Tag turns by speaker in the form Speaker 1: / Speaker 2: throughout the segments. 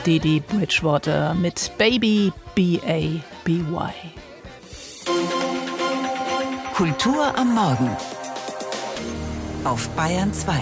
Speaker 1: Didi Bridgewater mit Baby B-A-B-Y.
Speaker 2: Kultur am Morgen auf Bayern 2.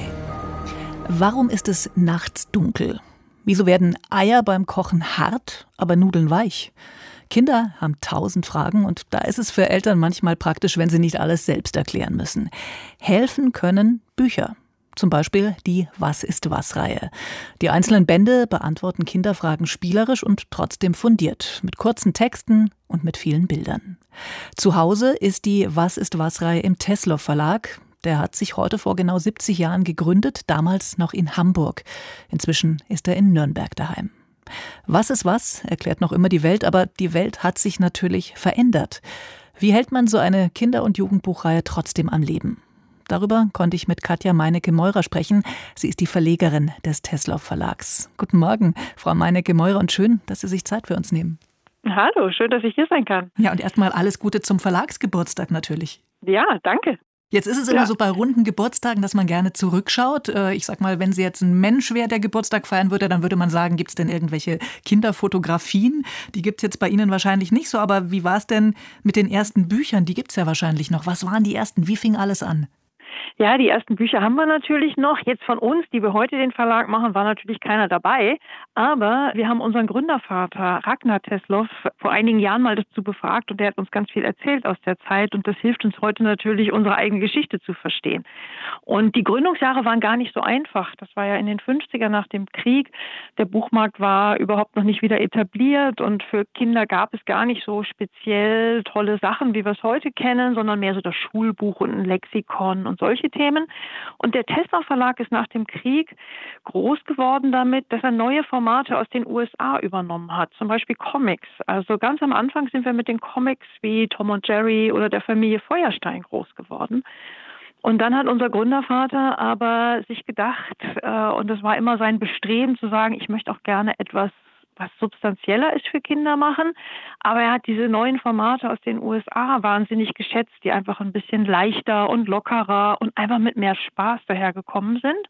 Speaker 1: Warum ist es nachts dunkel? Wieso werden Eier beim Kochen hart, aber Nudeln weich? Kinder haben 1000 Fragen und da ist es für Eltern manchmal praktisch, wenn sie nicht alles selbst erklären müssen. Helfen können Bücher. Zum Beispiel die Was-ist-was-Reihe. Die einzelnen Bände beantworten Kinderfragen spielerisch und trotzdem fundiert, mit kurzen Texten und mit vielen Bildern. Zu Hause ist die Was-ist-was-Reihe im Teslow Verlag. Der hat sich heute vor genau 70 Jahren gegründet, damals noch in Hamburg. Inzwischen ist er in Nürnberg daheim. Was ist was, erklärt noch immer die Welt, aber die Welt hat sich natürlich verändert. Wie hält man so eine Kinder- und Jugendbuchreihe trotzdem am Leben? Darüber konnte ich mit Katja Meinecke-Meurer sprechen. Sie ist die Verlegerin des Teslow Verlags. Guten Morgen, Frau Meinecke-Meurer, und schön, dass Sie sich Zeit für uns nehmen.
Speaker 3: Hallo, schön, dass ich hier sein kann.
Speaker 1: Ja, und erstmal alles Gute zum Verlagsgeburtstag natürlich.
Speaker 3: Ja, danke.
Speaker 1: Jetzt ist es immer so bei runden Geburtstagen, dass man gerne zurückschaut. Ich sag mal, wenn sie jetzt ein Mensch wäre, der Geburtstag feiern würde, dann würde man sagen, gibt es denn irgendwelche Kinderfotografien? Die gibt es jetzt bei Ihnen wahrscheinlich nicht so, aber wie war es denn mit den ersten Büchern? Die gibt es ja wahrscheinlich noch. Was waren die ersten? Wie fing alles an?
Speaker 3: Ja, die ersten Bücher haben wir natürlich noch. Jetzt von uns, die wir heute den Verlag machen, war natürlich keiner dabei. Aber wir haben unseren Gründervater Ragnar Teslow vor einigen Jahren mal dazu befragt und der hat uns ganz viel erzählt aus der Zeit und das hilft uns heute natürlich, unsere eigene Geschichte zu verstehen. Und die Gründungsjahre waren gar nicht so einfach. Das war ja in den 50er nach dem Krieg. Der Buchmarkt war überhaupt noch nicht wieder etabliert und für Kinder gab es gar nicht so speziell tolle Sachen, wie wir es heute kennen, sondern mehr so das Schulbuch und ein Lexikon und solche Themen. Und der Teslow Verlag ist nach dem Krieg groß geworden damit, dass er neue Formate aus den USA übernommen hat, zum Beispiel Comics. Also ganz am Anfang sind wir mit den Comics wie Tom und Jerry oder der Familie Feuerstein groß geworden. Und dann hat unser Gründervater aber sich gedacht, und das war immer sein Bestreben zu sagen, ich möchte auch gerne etwas, was substanzieller ist für Kinder machen. Aber er hat diese neuen Formate aus den USA wahnsinnig geschätzt, die einfach ein bisschen leichter und lockerer und einfach mit mehr Spaß dahergekommen sind.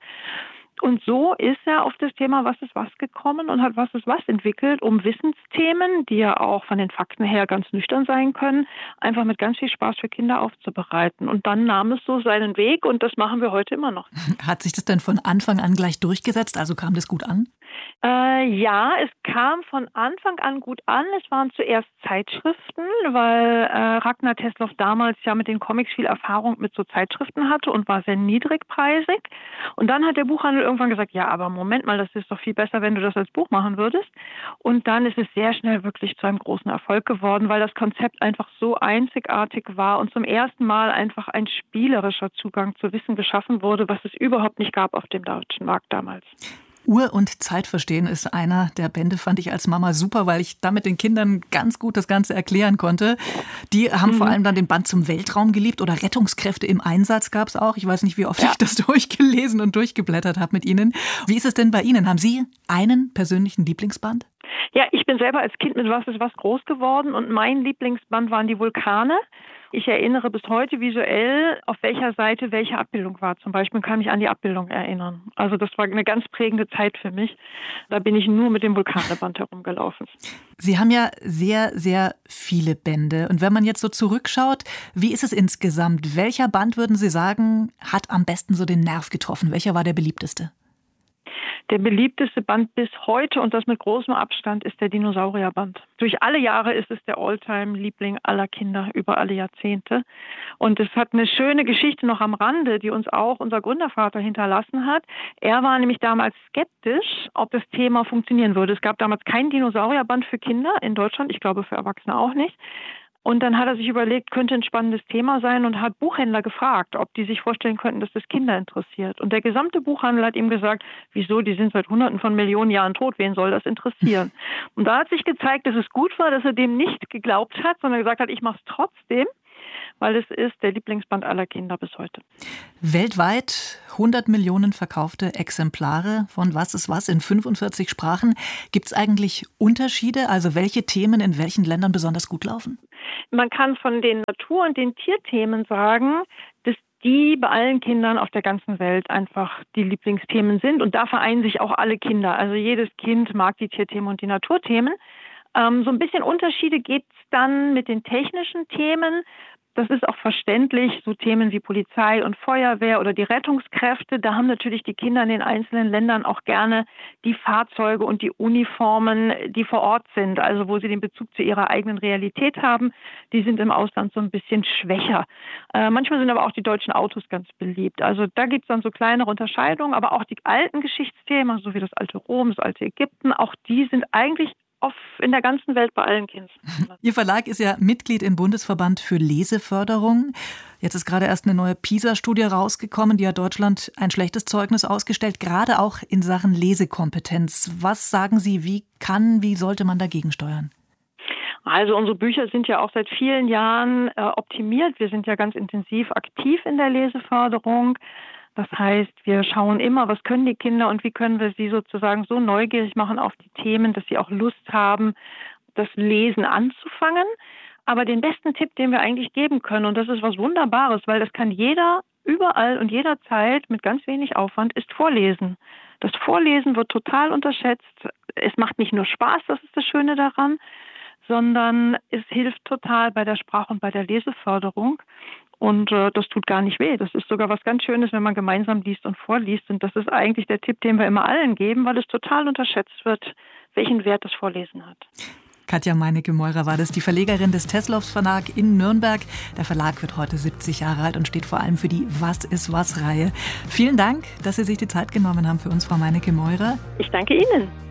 Speaker 3: Und so ist er auf das Thema Was ist was gekommen und hat Was ist was entwickelt, um Wissensthemen, die ja auch von den Fakten her ganz nüchtern sein können, einfach mit ganz viel Spaß für Kinder aufzubereiten. Und dann nahm es so seinen Weg und das machen wir heute immer noch.
Speaker 1: Hat sich das denn von Anfang an gleich durchgesetzt? Also kam das gut an?
Speaker 3: Ja, es kam von Anfang an gut an. Es waren zuerst Zeitschriften, weil Ragnar Teslow damals ja mit den Comics viel Erfahrung mit so Zeitschriften hatte und war sehr niedrigpreisig. Und dann hat der Buchhandel irgendwann gesagt, ja, aber Moment mal, das ist doch viel besser, wenn du das als Buch machen würdest. Und dann ist es sehr schnell wirklich zu einem großen Erfolg geworden, weil das Konzept einfach so einzigartig war und zum ersten Mal einfach ein spielerischer Zugang zu Wissen geschaffen wurde, was es überhaupt nicht gab auf dem deutschen Markt damals.
Speaker 1: Uhr- und Zeitverstehen ist einer der Bände, fand ich als Mama super, weil ich damit den Kindern ganz gut das Ganze erklären konnte. Die haben vor allem dann den Band zum Weltraum geliebt oder Rettungskräfte im Einsatz gab es auch. Ich weiß nicht, wie oft ich das durchgelesen und durchgeblättert habe mit Ihnen. Wie ist es denn bei Ihnen? Haben Sie einen persönlichen Lieblingsband?
Speaker 3: Ja, ich bin selber als Kind mit Was ist was groß geworden und mein Lieblingsband waren die Vulkane. Ich erinnere bis heute visuell, auf welcher Seite welche Abbildung war. Zum Beispiel kann mich an die Abbildung erinnern. Also das war eine ganz prägende Zeit für mich. Da bin ich nur mit dem Vulkaneband herumgelaufen.
Speaker 1: Sie haben ja sehr, sehr viele Bände. Und wenn man jetzt so zurückschaut, wie ist es insgesamt? Welcher Band, würden Sie sagen, hat am besten so den Nerv getroffen? Welcher war der beliebteste?
Speaker 3: Der beliebteste Band bis heute und das mit großem Abstand ist der Dinosaurierband. Durch alle Jahre ist es der Alltime-Liebling aller Kinder über alle Jahrzehnte. Und es hat eine schöne Geschichte noch am Rande, die uns auch unser Gründervater hinterlassen hat. Er war nämlich damals skeptisch, ob das Thema funktionieren würde. Es gab damals kein Dinosaurierband für Kinder in Deutschland, ich glaube für Erwachsene auch nicht. Und dann hat er sich überlegt, könnte ein spannendes Thema sein und hat Buchhändler gefragt, ob die sich vorstellen könnten, dass das Kinder interessiert. Und der gesamte Buchhandel hat ihm gesagt, wieso, die sind seit Hunderten von Millionen Jahren tot, wen soll das interessieren? Und da hat sich gezeigt, dass es gut war, dass er dem nicht geglaubt hat, sondern gesagt hat, ich mache es trotzdem, weil es ist der Lieblingsband aller Kinder bis heute.
Speaker 1: Weltweit 100 Millionen verkaufte Exemplare von Was ist was in 45 Sprachen. Gibt es eigentlich Unterschiede, also welche Themen in welchen Ländern besonders gut laufen?
Speaker 3: Man kann von den Natur- und den Tierthemen sagen, dass die bei allen Kindern auf der ganzen Welt einfach die Lieblingsthemen sind. Und da vereinen sich auch alle Kinder. Also jedes Kind mag die Tierthemen und die Naturthemen. So ein bisschen Unterschiede gibt es dann mit den technischen Themen. Das ist auch verständlich, so Themen wie Polizei und Feuerwehr oder die Rettungskräfte. Da haben natürlich die Kinder in den einzelnen Ländern auch gerne die Fahrzeuge und die Uniformen, die vor Ort sind, also wo sie den Bezug zu ihrer eigenen Realität haben. Die sind im Ausland so ein bisschen schwächer. Manchmal sind aber auch die deutschen Autos ganz beliebt. Also da gibt es dann so kleinere Unterscheidungen, aber auch die alten Geschichtsthemen, so wie das alte Rom, das alte Ägypten, auch die sind eigentlich in der ganzen Welt bei allen Kindern.
Speaker 1: Ihr Verlag ist ja Mitglied im Bundesverband für Leseförderung. Jetzt ist gerade erst eine neue PISA-Studie rausgekommen, die hat Deutschland ein schlechtes Zeugnis ausgestellt, gerade auch in Sachen Lesekompetenz. Was sagen Sie, wie sollte man dagegen steuern?
Speaker 3: Also unsere Bücher sind ja auch seit vielen Jahren optimiert. Wir sind ja ganz intensiv aktiv in der Leseförderung. Das heißt, wir schauen immer, was können die Kinder und wie können wir sie sozusagen so neugierig machen auf die Themen, dass sie auch Lust haben, das Lesen anzufangen. Aber den besten Tipp, den wir eigentlich geben können, und das ist was Wunderbares, weil das kann jeder überall und jederzeit mit ganz wenig Aufwand, ist Vorlesen. Das Vorlesen wird total unterschätzt. Es macht nicht nur Spaß, das ist das Schöne daran, sondern es hilft total bei der Sprach- und bei der Leseförderung. Und das tut gar nicht weh. Das ist sogar was ganz Schönes, wenn man gemeinsam liest und vorliest. Und das ist eigentlich der Tipp, den wir immer allen geben, weil es total unterschätzt wird, welchen Wert das Vorlesen hat.
Speaker 1: Katja Meinecke-Meurer war das, die Verlegerin des Teslows Verlag in Nürnberg. Der Verlag wird heute 70 Jahre alt und steht vor allem für die Was ist was Reihe. Vielen Dank, dass Sie sich die Zeit genommen haben für uns, Frau Meinecke-Meurer.
Speaker 3: Ich danke Ihnen.